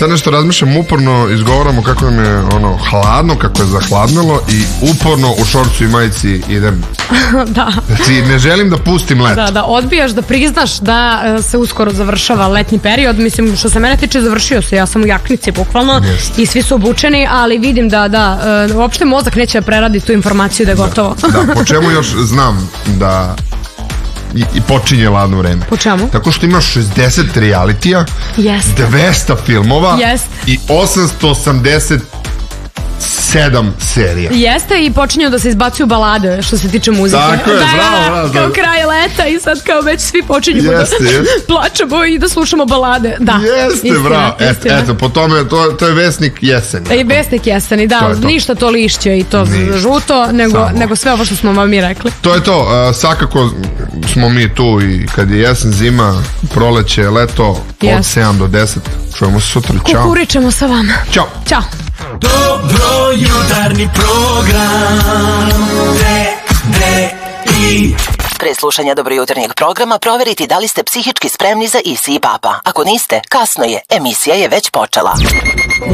Sad nešto razmišljam, uporno izgovaramo kako nam je hladno, kako je zahladnilo i uporno u šorcu i majici idem. Da. Znači, ne želim da pustim let. Da odbijaš da priznaš da se uskoro završava letnji period. Mislim, što se mene tiče, završio se. Ja sam u jaknici, bukvalno. I svi su obučeni, ali vidim da uopšte mozak neće da preradi tu informaciju da je gotovo. Da, po čemu još znam da i počinje ladno vreme. Po čemu? Tako što imaš 60 realitija, 200 filmova i 887 serija. Jeste, i počinju da se izbacuju balade što se tiče muzike. Tako je, bravo. Kao kraj leta i sad kao već svi počinju da plačemo i da slušamo balade. Da, jeste, bravo. Eto, po tome, to je vesnik jeseni. I vesnik jeseni, da, ništa to lišće i to žuto, nego sve ovo što smo vam mi rekli. To je to, svakako smo mi tu i kad je jesen, zima, proleće, leto, od 7 do 10. Čujemo se sutra, čao. Kukuričemo sa vama. Ćao. Dobro jutarnji program TDI. Pre slušanja Dobro jutarnjeg programa proveriti da li ste psihički spremni za Isi i Papa. Ako niste, kasno je, emisija je već počela.